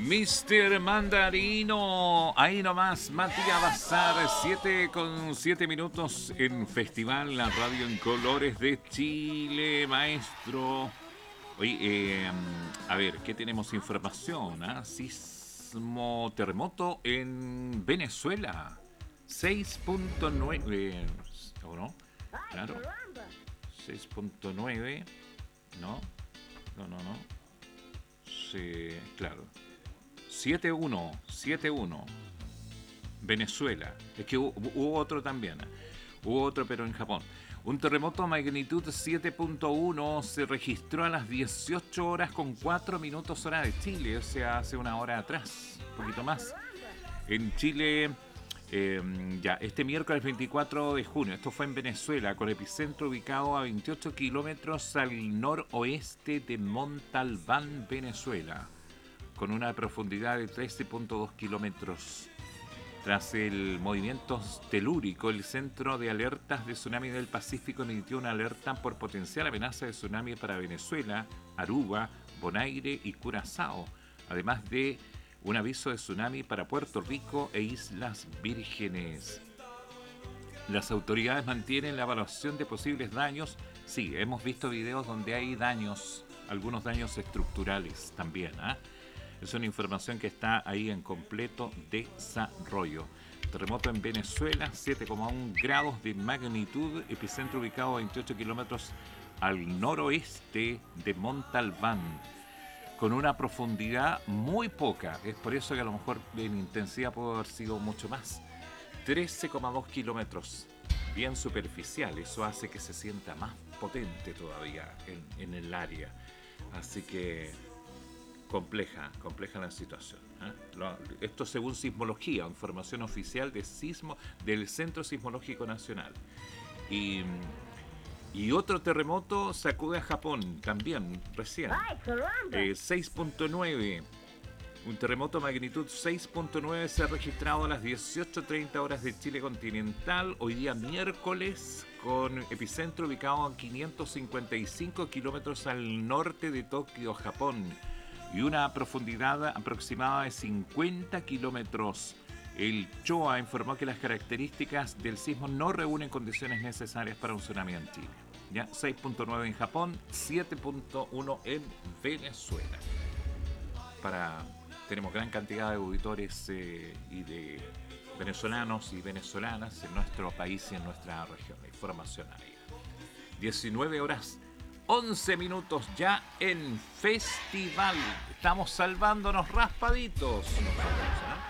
Mr. Mandarino, ahí nomás, Matías Bazar, 7:07 en Festival, la radio en colores de Chile, maestro. Oye, a ver, ¿qué tenemos información? Sismo, terremoto en Venezuela, 6.9, ¿o no? Claro, 6.9, ¿no? No. Sí, claro. 7-1, Venezuela. Es que hubo otro también. Hubo otro, pero en Japón. Un terremoto a magnitud 7.1 se registró a las 18 horas con 4 minutos hora de Chile, o sea, hace una hora atrás, un poquito más. En Chile, este miércoles 24 de junio, esto fue en Venezuela, con epicentro ubicado a 28 kilómetros al noroeste de Montalbán, Venezuela, con una profundidad de 13.2 kilómetros. Tras el movimiento telúrico, el Centro de Alertas de Tsunami del Pacífico emitió una alerta por potencial amenaza de tsunami para Venezuela, Aruba, Bonaire y Curazao, además de un aviso de tsunami para Puerto Rico e Islas Vírgenes. Las autoridades mantienen la evaluación de posibles daños. Sí, hemos visto videos donde hay daños, algunos daños estructurales también, Es una información que está ahí en completo desarrollo. Terremoto en Venezuela, 7,1 grados de magnitud, epicentro ubicado a 28 kilómetros al noroeste de Montalbán, con una profundidad muy poca. Es por eso que a lo mejor en intensidad puede haber sido mucho más. 13,2 kilómetros, bien superficial. Eso hace que se sienta más potente todavía en el área. Así que compleja la situación. Esto según sismología, información oficial de sismo del Centro Sismológico Nacional. Y otro terremoto sacude a Japón también, recién. 6.9. Un terremoto magnitud 6.9 se ha registrado a las 18:30 horas de Chile continental, hoy día miércoles, con epicentro ubicado a 555 kilómetros al norte de Tokio, Japón, y una profundidad aproximada de 50 kilómetros. El Choa informó que las características del sismo no reúnen condiciones necesarias para un tsunami en Chile. Ya 6.9 en Japón, 7.1 en Venezuela. Tenemos gran cantidad de auditores y de venezolanos y venezolanas en nuestro país y en nuestra región. La información ahí. 19 horas 11 minutos ya en Festival. Estamos salvándonos raspaditos.